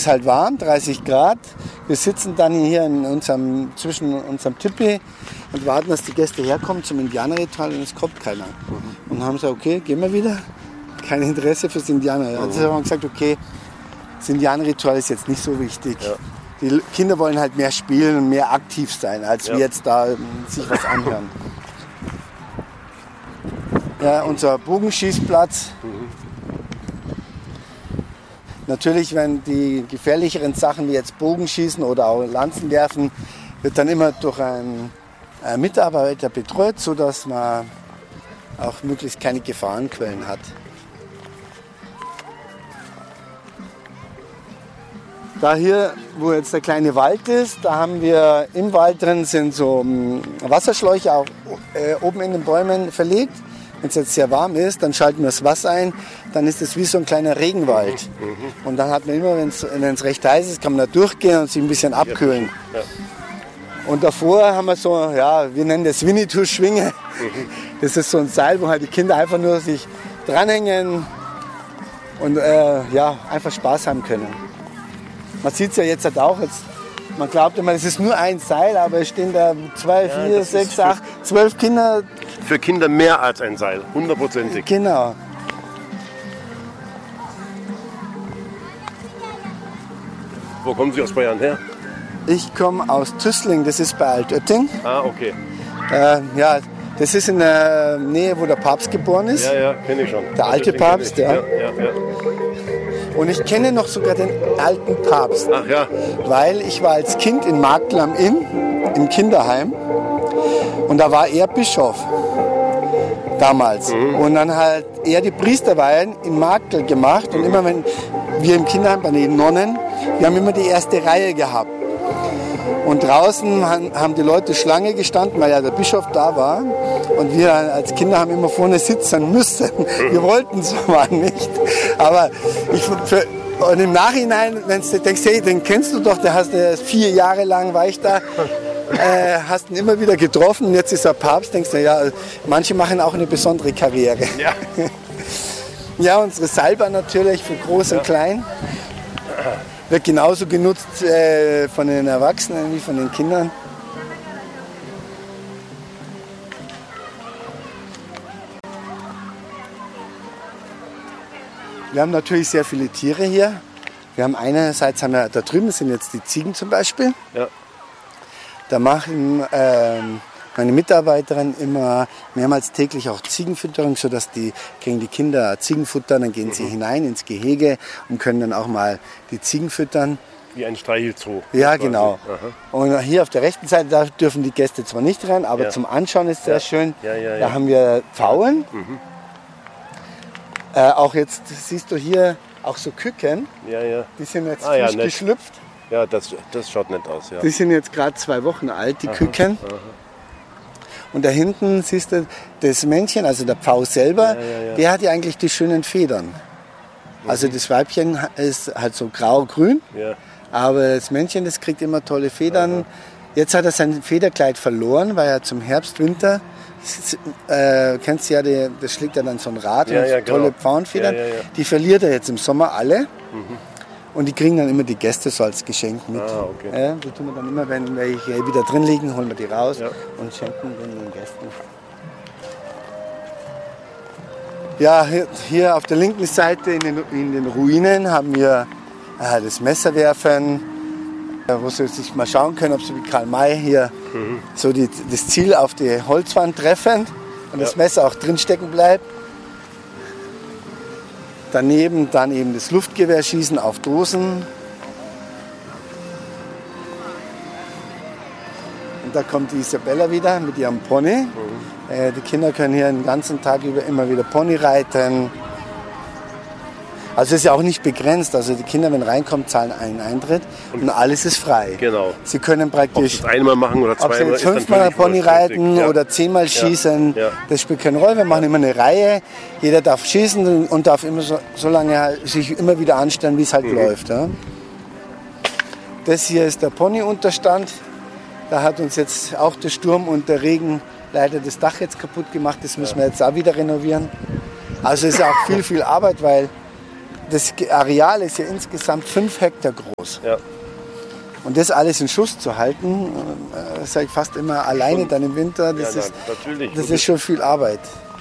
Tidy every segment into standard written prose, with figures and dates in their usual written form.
ist halt warm, 30 Grad. Wir sitzen dann hier zwischen unserem Tipi und warten, dass die Gäste herkommen zum Indianerritual und es kommt keiner. Und dann haben sie gesagt, okay, gehen wir wieder. Kein Interesse fürs Indianer. Also haben wir gesagt, okay, das Indianerritual ist jetzt nicht so wichtig. Ja. Die Kinder wollen halt mehr spielen und mehr aktiv sein, als wir jetzt da sich was anhören. Ja, unser Bogenschießplatz. Natürlich, wenn die gefährlicheren Sachen wie jetzt Bogenschießen oder auch Lanzen werfen, wird dann immer durch einen Mitarbeiter betreut, sodass man auch möglichst keine Gefahrenquellen hat. Da hier, wo jetzt der kleine Wald ist, da haben wir im Wald drin sind so Wasserschläuche auch oben in den Bäumen verlegt. Wenn es jetzt sehr warm ist, dann schalten wir das Wasser ein, dann ist es wie so ein kleiner Regenwald. Und dann hat man immer, wenn es recht heiß ist, kann man da durchgehen und sich ein bisschen abkühlen. Ja. Und davor haben wir so, ja, wir nennen das Winnetou-Schwinge. Das ist so ein Seil, wo halt die Kinder einfach nur sich dranhängen und einfach Spaß haben können. Man sieht es ja jetzt halt auch, man glaubt immer, es ist nur ein Seil, aber es stehen da 2, 4, 6, 8, 12 Kinder. Für Kinder mehr als ein Seil, 100%. Genau. Wo kommen Sie aus Bayern her? Ich komme aus Tüßling, das ist bei Altötting. Ah, okay. Das ist in der Nähe, wo der Papst geboren ist. Ja, kenne ich schon. Der alte Papst, ja. Und ich kenne noch sogar den alten Papst. Ach ja. Weil ich war als Kind in Marktl am Inn, im Kinderheim. Und da war er Bischof. Damals. Und dann hat er die Priesterweihen in Marktl gemacht. Und immer wenn wir im Kinderheim bei den Nonnen, wir haben immer die erste Reihe gehabt. Und draußen haben die Leute Schlange gestanden, weil ja der Bischof da war. Und wir als Kinder haben immer vorne sitzen müssen. Wir wollten es aber nicht. Aber und im Nachhinein, wenn du denkst, hey, den kennst du doch, der hast 4 Jahre lang war ich da, hast ihn immer wieder getroffen und jetzt ist er Papst, denkst du, ja, manche machen auch eine besondere Karriere. Ja, ja, unsere Salba natürlich für Groß und Klein. Wird genauso genutzt von den Erwachsenen wie von den Kindern. Wir haben natürlich sehr viele Tiere hier. Wir haben da drüben sind jetzt die Ziegen zum Beispiel. Ja. Da machen meine Mitarbeiterin immer mehrmals täglich auch Ziegenfütterung, sodass kriegen die Kinder Ziegenfutter, dann gehen sie hinein ins Gehege und können dann auch mal die Ziegen füttern. Wie ein Streichelzoo. Ja, genau. Aha. Und hier auf der rechten Seite, da dürfen die Gäste zwar nicht rein, aber zum Anschauen ist sehr schön. Ja. Da haben wir Pfauen. Auch jetzt siehst du hier auch so Küken. Ja. Die sind jetzt frisch geschlüpft. Ja, das schaut nett aus. Ja. Die sind jetzt gerade 2 Wochen alt, die Küken. Und da hinten siehst du das Männchen, also der Pfau selber, der hat ja eigentlich die schönen Federn. Also das Weibchen ist halt so grau-grün, aber das Männchen, das kriegt immer tolle Federn. Jetzt hat er sein Federkleid verloren, weil er zum Herbst, Winter, kennst du ja, das schlägt ja dann so ein Rad und tolle Pfauenfedern. Die verliert er jetzt im Sommer alle. Und die kriegen dann immer die Gäste so als Geschenk mit. Ah, okay. Die tun wir dann immer, wenn welche wieder drin liegen, holen wir die raus und schenken den Gästen. Ja, hier auf der linken Seite in den Ruinen haben wir das Messerwerfen, wo sie sich mal schauen können, ob sie wie Karl May hier so das Ziel auf die Holzwand treffen und das Messer auch drin stecken bleibt. Daneben dann eben das Luftgewehrschießen auf Dosen. Und da kommt die Isabella wieder mit ihrem Pony. Die Kinder können hier den ganzen Tag über immer wieder Pony reiten. Also es ist ja auch nicht begrenzt. Also die Kinder, wenn reinkommen, zahlen einen Eintritt und alles ist frei. Genau. Sie können praktisch, ob sie es einmal machen oder zweimal, ob sie jetzt 5-mal Pony reiten oder 10-mal schießen, das spielt keine Rolle. Wir machen immer eine Reihe. Jeder darf schießen und darf immer so lange sich immer wieder anstellen, wie es halt läuft. Ja. Das hier ist der Ponyunterstand. Da hat uns jetzt auch der Sturm und der Regen leider das Dach jetzt kaputt gemacht. Das müssen wir jetzt auch wieder renovieren. Also es ist auch viel Arbeit, weil das Areal ist ja insgesamt 5 Hektar groß. Ja. Und das alles in Schuss zu halten, sage ich fast immer alleine dann im Winter, das, natürlich. das ist schon viel Arbeit.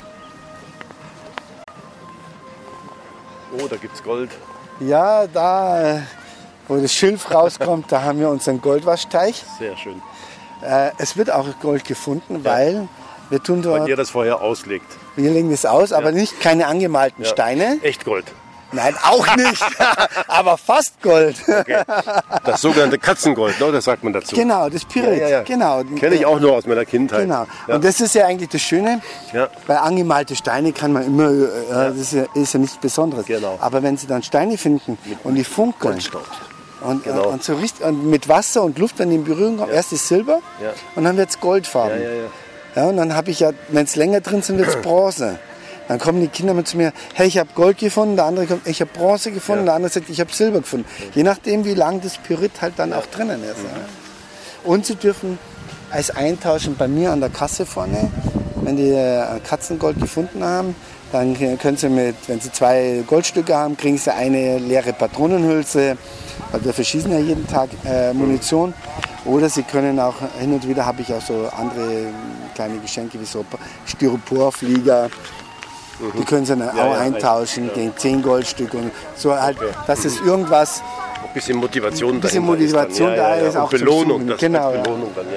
Oh, da gibt's Gold. Ja, da, wo das Schilf rauskommt, da haben wir unseren Goldwaschteich. Sehr schön. Es wird auch Gold gefunden, weil wir tun dort, Weil ihr das vorher auslegt. wir legen das aus, aber nicht keine angemalten Steine. Echt Gold. Nein, auch nicht, aber fast Gold. Okay. Das sogenannte Katzengold, ne? Das sagt man dazu. Genau, das Pyrit, Ja. genau. Kenne ich auch nur aus meiner Kindheit. Genau. Ja. Und das ist ja eigentlich das Schöne, Ja. weil angemalte Steine kann man immer, das ist ja nichts Besonderes. Genau. Aber wenn Sie dann Steine finden und die funkeln Goldstaub. und, Genau. und so richtig, und mit Wasser und Luft, wenn die in Berührung kommen, erst ist Silber und dann wird es Goldfarben. Ja, und dann habe ich ja, wenn es länger drin sind, wird es Bronze. Dann kommen die Kinder mit zu mir, hey, ich habe Gold gefunden, der andere kommt, ich habe Bronze gefunden, der andere sagt, ich habe Silber gefunden. Je nachdem, wie lang das Pyrit halt dann auch drinnen ist. Ja. Und sie dürfen als eintauschen bei mir an der Kasse vorne, wenn die Katzengold gefunden haben, dann können sie wenn sie 2 Goldstücke haben, kriegen sie eine leere Patronenhülse, weil wir verschießen ja jeden Tag Munition. Oder sie können auch, hin und wieder habe ich auch so andere kleine Geschenke wie so Styroporflieger. Die können sie dann auch eintauschen gegen 10 Goldstücke und so halt, dass es irgendwas, Ein bisschen Motivation, ein bisschen Motivation da ist, auch auch zum Belohnung, Suchen. das Genau, ist Belohnung dann,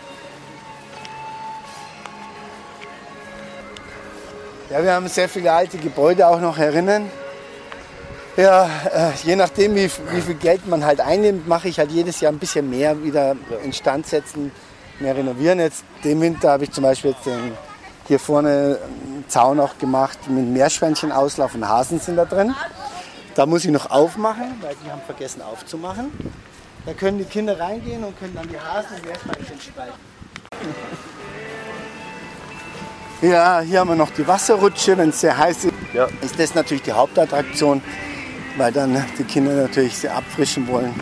Ja, wir haben sehr viele alte Gebäude auch noch erinnern. Ja, je nachdem, wie viel Geld man halt einnimmt, mache ich halt jedes Jahr ein bisschen mehr wieder instand setzen, mehr renovieren. Jetzt den Winter habe ich zum Beispiel jetzt hier vorne einen Zaun auch gemacht mit Meerschweinchenauslauf und Hasen sind da drin. Da muss ich noch aufmachen, weil die haben vergessen aufzumachen. Da können die Kinder reingehen und können dann die Hasen und Meerschweinchen streichen. Ja, hier haben wir noch die Wasserrutsche, wenn es sehr heiß ist. Ja. Ist das natürlich die Hauptattraktion, weil dann die Kinder natürlich sie abfrischen wollen.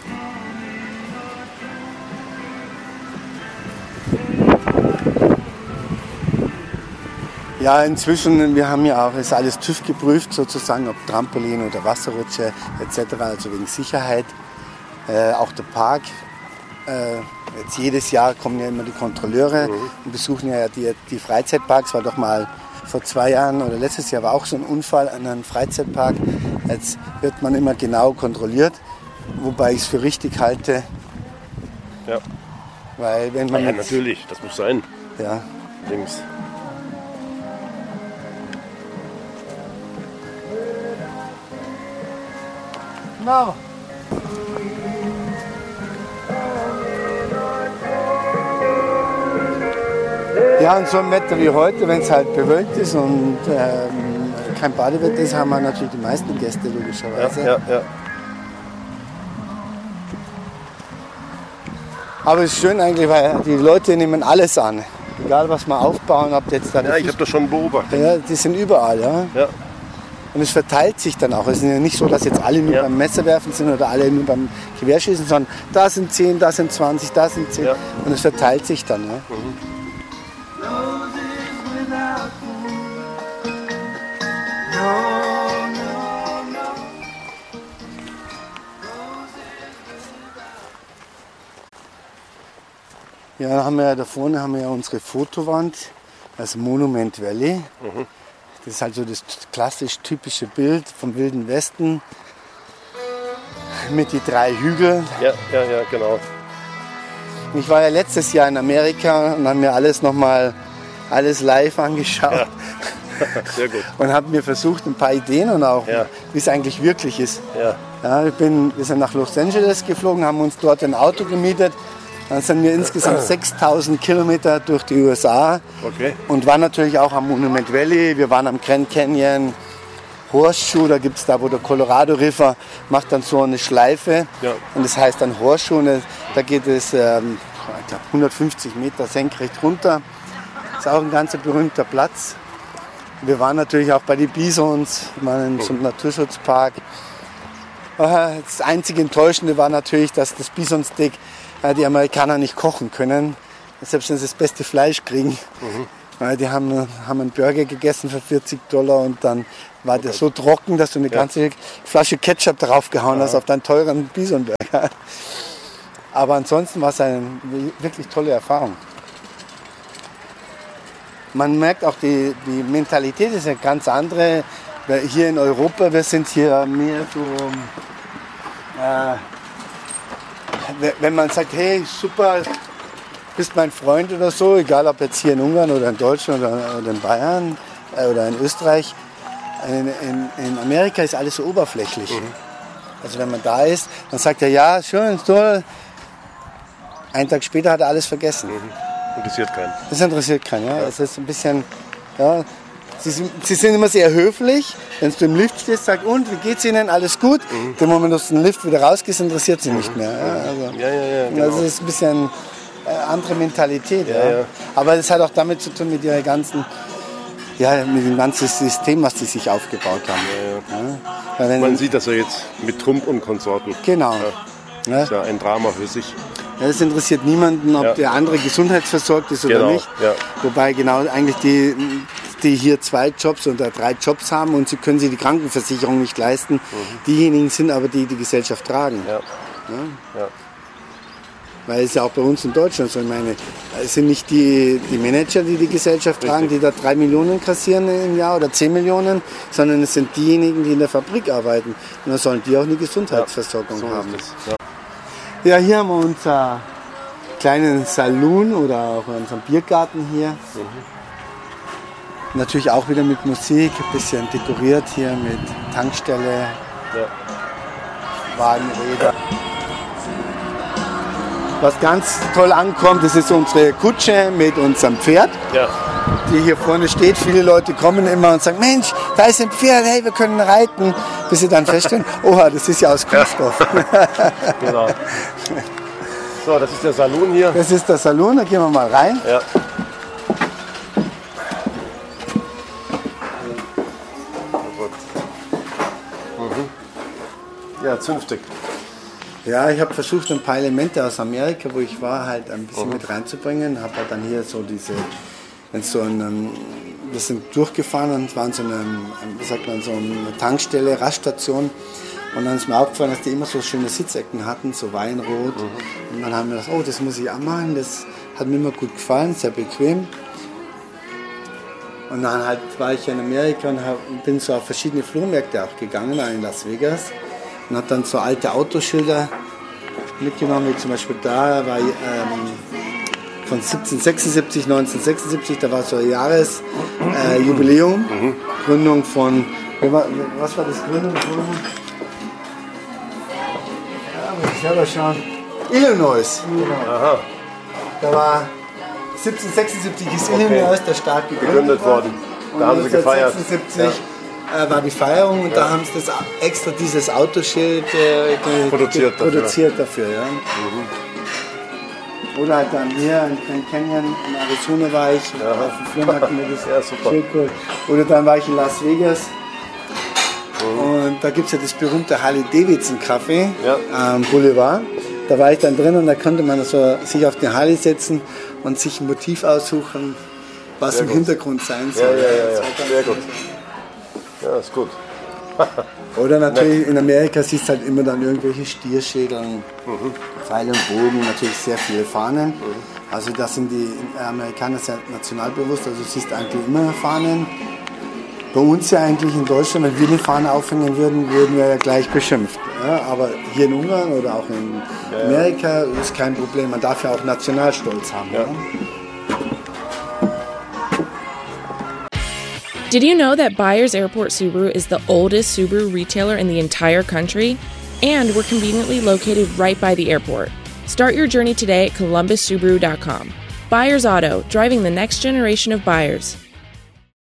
Ja, inzwischen, wir haben ja auch, ist alles TÜV geprüft sozusagen, ob Trampolin oder Wasserrutsche etc., also wegen Sicherheit. Auch der Park, jetzt jedes Jahr kommen ja immer die Kontrolleure und besuchen ja die Freizeitparks, war doch mal vor 2 Jahren oder letztes Jahr war auch so ein Unfall an einem Freizeitpark. Jetzt wird man immer genau kontrolliert, wobei ich es für richtig halte. Ja. Weil wenn man Ja, jetzt, natürlich, das muss sein. ja, Links. no. Ja, und so ein Wetter wie heute, wenn es halt bewölkt ist und kein Badewetter ist, haben wir natürlich die meisten Gäste logischerweise. Ja. Aber es ist schön eigentlich, weil die Leute nehmen alles an. Egal was wir aufbauen, ob jetzt da Ja, ich habe das schon beobachtet. ja, die sind überall, ja. Ja. Und es verteilt sich dann auch. Es ist ja nicht so, dass jetzt alle nur beim Messerwerfen sind oder alle nur beim Gewehrschießen, sondern da sind 10, da sind 20, da sind 10. Ja. Und es verteilt sich dann. Ja. Ja, da vorne haben wir ja unsere Fotowand, das Monument Valley. Das ist halt so das klassisch typische Bild vom Wilden Westen mit die 3 Hügeln. Ja, genau. Ich war ja letztes Jahr in Amerika und habe mir alles live angeschaut. Ja. Sehr gut. Und habe mir versucht, ein paar Ideen und auch, wie es eigentlich wirklich ist. Ja. Ja, wir sind nach Los Angeles geflogen, haben uns dort ein Auto gemietet. Dann sind wir insgesamt 6000 Kilometer durch die USA und waren natürlich auch am Monument Valley. Wir waren am Grand Canyon, Horseshoe, da gibt es da, wo der Colorado River macht dann so eine Schleife. Ja. Und das heißt dann Horseshoe. Und da geht es ich glaub, 150 Meter senkrecht runter. Das ist auch ein ganz berühmter Platz. Wir waren natürlich auch bei den Bisons, wir waren zum Naturschutzpark. Das einzige Enttäuschende war natürlich, dass das Bisonsteak die Amerikaner nicht kochen können. Selbst wenn sie das beste Fleisch kriegen, Weil die haben einen Burger gegessen für $40 und dann war der so trocken, dass du eine ganze Flasche Ketchup draufgehauen hast auf deinen teuren Bison-Burger. Aber ansonsten war es eine wirklich tolle Erfahrung. Man merkt auch, die Mentalität ist eine ganz andere. Weil hier in Europa, wir sind hier mehr so, wenn man sagt, hey, super, bist mein Freund oder so, egal ob jetzt hier in Ungarn oder in Deutschland oder in Bayern oder in Österreich, in Amerika ist alles so oberflächlich. Also wenn man da ist, dann sagt er, ja, schön, toll. Einen Tag später hat er alles vergessen. Interessiert keinen. Das interessiert keinen, ja. Es ist ein bisschen, ja. Sie sind immer sehr höflich. Wenn du im Lift stehst, sagst, und, wie geht's Ihnen? Alles gut? Der Moment, dass du den Lift wieder rausgehst, interessiert sie nicht mehr. Ja, genau. Das ist ein bisschen andere Mentalität. Ja. Aber das hat auch damit zu tun mit ihrer ganzen, mit dem ganzen System, was die sich aufgebaut haben. Ja. Man sieht das ja jetzt mit Trump und Konsorten. Genau. Das ist ja ein Drama für sich. Ja, es interessiert niemanden, ob der andere gesundheitsversorgt ist oder nicht. Ja. Wobei genau eigentlich die hier 2 Jobs oder 3 Jobs haben und sie können sich die Krankenversicherung nicht leisten. Diejenigen sind aber die Gesellschaft tragen. Ja. Weil es ja auch bei uns in Deutschland so, ich meine, es sind nicht die Manager, die die Gesellschaft tragen, die da 3 Millionen kassieren im Jahr oder 10 Millionen, sondern es sind diejenigen, die in der Fabrik arbeiten. Und dann sollen die auch eine Gesundheitsversorgung haben. Ja, hier haben wir unser kleinen Saloon oder auch unseren Biergarten hier. Natürlich auch wieder mit Musik, ein bisschen dekoriert hier mit Tankstelle, Wagenräder. Was ganz toll ankommt, das ist unsere Kutsche mit unserem Pferd, die hier vorne steht. Viele Leute kommen immer und sagen, Mensch, da ist ein Pferd, hey, wir können reiten. Bis sie dann feststellen, oha, das ist ja aus Kunststoff. Genau. So, das ist der Saloon hier. Das ist der Saloon, da gehen wir mal rein. Ja. Ja, zünftig. Ja, ich habe versucht, ein paar Elemente aus Amerika, wo ich war, halt ein bisschen mit reinzubringen. Habe halt dann hier so wir sind durchgefahren und waren so eine Tankstelle, Raststation. Und dann ist mir aufgefallen, dass die immer so schöne Sitzecken hatten, so Weinrot. Und dann haben wir gedacht, oh, das muss ich auch machen. Das hat mir immer gut gefallen, sehr bequem. Und dann halt war ich in Amerika und bin so auf verschiedene Flohmärkte auch gegangen, in Las Vegas. Und habe dann so alte Autoschilder mitgenommen, wie zum Beispiel da war von 1976, da war so ein Jahresjubiläum, Gründung von, was war das Gründung? Ja, muss ich selber schauen. Illinois. Genau. Aha. Da war 1776 ist Illinois der Staat gegründet worden. Da haben sie gefeiert. 1976 war die Feierung und da haben sie das extra dieses Autoschild produziert dafür. Ja. Oder halt dann hier in Grand Canyon in Arizona war ich, auf dem Flohmarkt mit das Schild. Oder dann war ich in Las Vegas. Und da gibt es ja das berühmte Harley-Davidson-Café am Boulevard. Da war ich dann drin und da konnte man so sich auf den Harley setzen und sich ein Motiv aussuchen, was im Hintergrund sein soll. Ja, sehr gut. Ja, ist gut. Oder natürlich in Amerika siehst du halt immer dann irgendwelche Stierschädeln, Pfeil und Bogen, natürlich sehr viele Fahnen. Also das sind die Amerikaner sehr nationalbewusst, also du siehst eigentlich immer Fahnen. Bei uns ja eigentlich in Deutschland, wenn wir eine Fahne aufhängen würden, würden wir ja gleich beschimpft. Ja, aber hier in Ungarn oder auch in Amerika ist kein Problem, man darf ja auch Nationalstolz haben. Ja. Did you know that Byers Airport Subaru is the oldest Subaru retailer in the entire country? And we're conveniently located right by the airport. Start your journey today at columbussubaru.com. Byers Auto, driving the next generation of buyers.